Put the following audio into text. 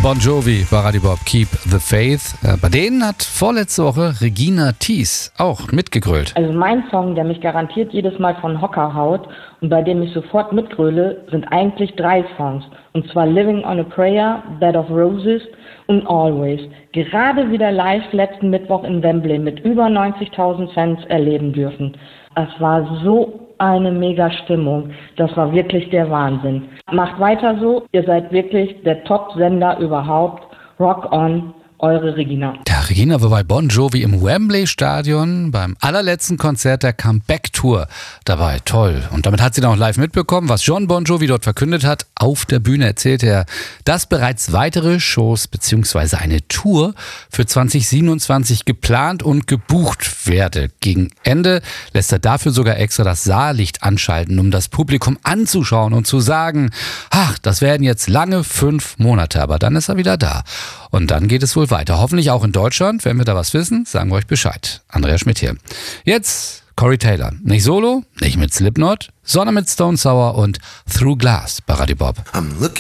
Bon Jovi, bei Radio Bob, Keep the Faith. Bei denen hat vorletzte Woche Regina Thies auch mitgegrölt. Also mein Song, der mich garantiert jedes Mal von Hocker haut und bei dem ich sofort mitgröle, sind eigentlich 3 Songs. Und zwar Living on a Prayer, Bed of Roses und Always. Gerade wieder live letzten Mittwoch in Wembley mit über 90.000 Fans erleben dürfen. Es war so eine mega Stimmung. Das war wirklich der Wahnsinn. Macht weiter so. Ihr seid wirklich der Top-Sender überhaupt. Rock on, eure Regina. Ja, Regina war bei Bon Jovi im Wembley-Stadion beim allerletzten Konzert der Comeback-Tour dabei. Toll. Und damit hat sie dann auch live mitbekommen, was Jon Bon Jovi dort verkündet hat. Auf der Bühne erzählte er, dass bereits weitere Shows bzw. eine Tour für 2027 geplant und gebucht werde. Gegen Ende lässt er dafür sogar extra das Saallicht anschalten, um das Publikum anzuschauen und zu sagen, ach, das werden jetzt lange 5 Monate, aber dann ist er wieder da. Und dann geht es wohl weiter. Hoffentlich auch in Deutschland. Wenn wir da was wissen, sagen wir euch Bescheid. Andreas Schmidt hier. Jetzt Corey Taylor. Nicht solo, nicht mit Slipknot, sondern mit Stone Sour und Through Glass bei Radio Bob.